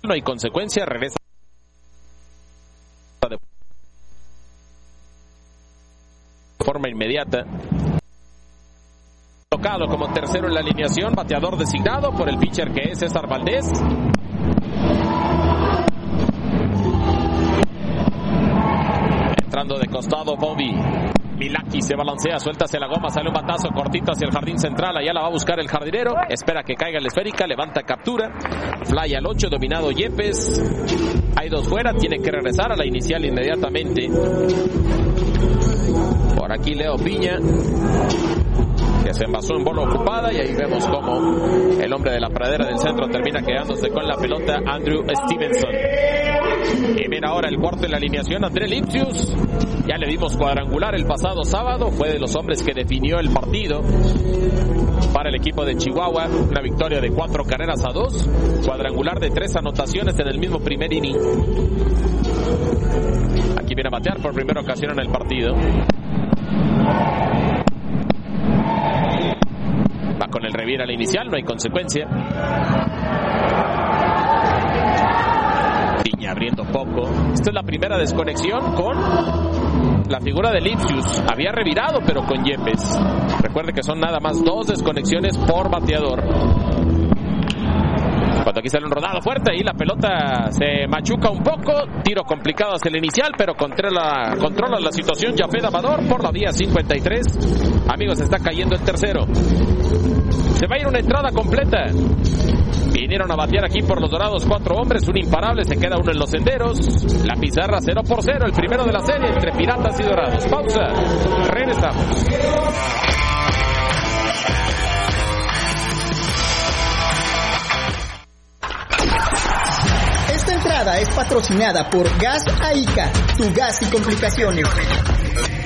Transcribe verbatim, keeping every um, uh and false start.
no hay consecuencia, regresa de forma inmediata. Tocado como tercero en la alineación, bateador designado por el pitcher que es César Valdés. Entrando de costado Bobby Milaki, se balancea, suelta hacia la goma, sale un batazo cortito hacia el jardín central, allá la va a buscar el jardinero, espera que caiga la esférica, levanta captura, fly al ocho, dominado Yepes, hay dos fuera, tiene que regresar a la inicial inmediatamente. Por aquí Leo Piña, que se envasó en bola ocupada, y ahí vemos cómo el hombre de la pradera del centro termina quedándose con la pelota, Andrew Stevenson. Y mira ahora el cuarto en la alineación, André Lipsius. Ya le dimos cuadrangular el pasado sábado, fue de los hombres que definió el partido para el equipo de Chihuahua, una victoria de cuatro carreras a dos, cuadrangular de tres anotaciones en el mismo primer inning. Aquí viene a batear por primera ocasión en el partido. Va con el revir a la inicial, no hay consecuencia. Piña abriendo poco. Esta es la primera desconexión con la figura de Lipsius. Había revirado, pero con Yepes. Recuerde que son nada más dos desconexiones por bateador. Cuando aquí sale un rodado fuerte y la pelota se machuca un poco, tiro complicado hacia el inicial, pero controla, controla la situación Yafet Amador por la vía cincuenta y tres. Amigos, está cayendo el tercero. Se va a ir una entrada completa. Vinieron a batear aquí por los Dorados cuatro hombres, un imparable, se queda uno en los senderos. La pizarra cero por cero, el primero de la serie entre Piratas y Dorados. Pausa, regresamos. Esta entrada es patrocinada por Gas Aica, tu gas y complicaciones.